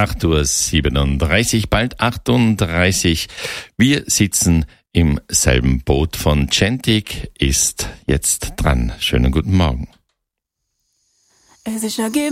8:37 Uhr, bald 38. Wir sitzen im selben Boot von Gentik, ist jetzt dran. Schönen guten Morgen. Es ist